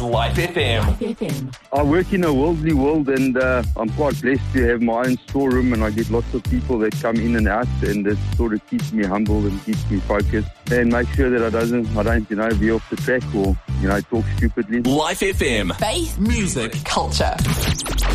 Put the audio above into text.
Life FM. I work in a worldly world, and I'm quite blessed to have my own storeroom, and I get lots of people that come in and out, and that sort of keeps me humble and keeps me focused and make sure that I don't be off the track or talk stupidly. Life FM. Faith, music, culture.